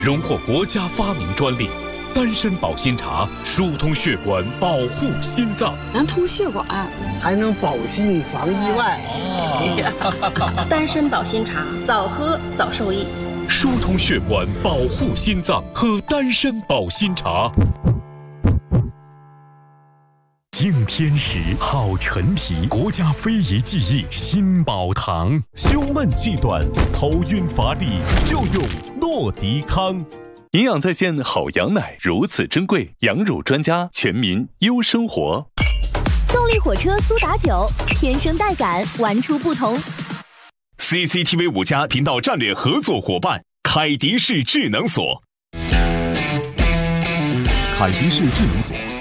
荣获国家发明专利。丹参保心茶疏通血管，保护心脏， 能通血管， 还能保心防意外。 丹参保心茶，早喝早受益。 疏通血管，保护心脏，喝丹参保心茶。敬天时，好陈皮，国家非遗技艺新宝堂。胸闷气短，头晕乏力，就用诺迪康。营养在线好羊奶如此珍贵，羊乳专家，全民优生活。 动力火车苏打酒，天生带感，玩出不同。 CCTV 5家频道战略合作伙伴凯迪士智能锁。 凯迪士智能锁